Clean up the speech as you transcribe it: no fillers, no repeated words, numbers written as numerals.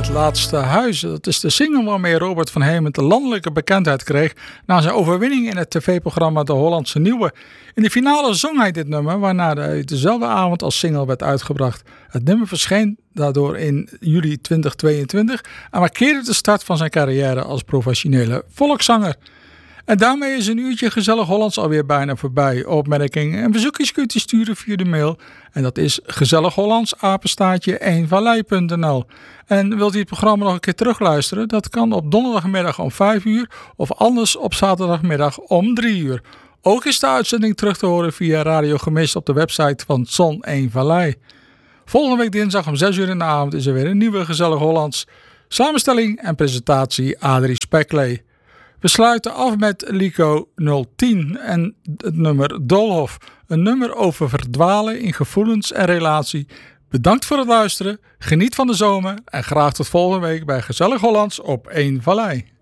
Laatste Huis. Dat is de single waarmee Robert van Hemert de landelijke bekendheid kreeg na zijn overwinning in het tv-programma De Hollandse Nieuwe. In de finale zong hij dit nummer, waarna hij dezelfde avond als single werd uitgebracht. Het nummer verscheen daardoor in juli 2022 en markeerde de start van zijn carrière als professionele volkszanger. En daarmee is een uurtje Gezellig Hollands alweer bijna voorbij. Opmerkingen en verzoekjes kunt u sturen via de mail. En dat is gezellighollands@eenvallei.nl. En wilt u het programma nog een keer terugluisteren? Dat kan op donderdagmiddag om 5 uur of anders op zaterdagmiddag om 3 uur. Ook is de uitzending terug te horen via Radio Gemist op de website van Zon 1 Vallei. Volgende week dinsdag om 6 uur in de avond is er weer een nieuwe Gezellig Hollands. Samenstelling en presentatie Adrie Speklee. We sluiten af met Lico 010 en het nummer Doolhof. Een nummer over verdwalen in gevoelens en relatie. Bedankt voor het luisteren, geniet van de zomer en graag tot volgende week bij Gezellig Hollands op 1 Vallei.